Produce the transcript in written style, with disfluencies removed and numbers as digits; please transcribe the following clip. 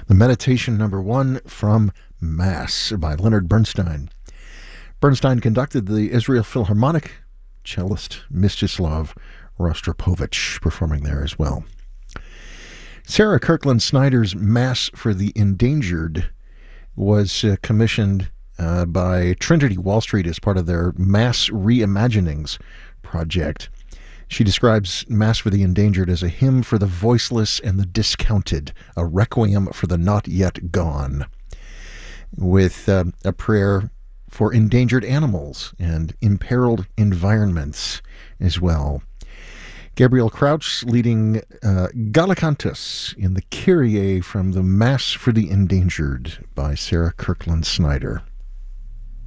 The Meditation Number 1 from Mass by Leonard Bernstein. Bernstein conducted the Israel Philharmonic, cellist Mstislav Rostropovich performing there as well. Sarah Kirkland Snyder's Mass for the Endangered was commissioned by Trinity Wall Street as part of their Mass Reimaginings project. She describes Mass for the Endangered as a hymn for the voiceless and the discounted, a requiem for the not yet gone, with a prayer for endangered animals and imperiled environments as well. Gabriel Crouch leading Gallicantus in the Kyrie from the Mass for the Endangered by Sarah Kirkland Snyder.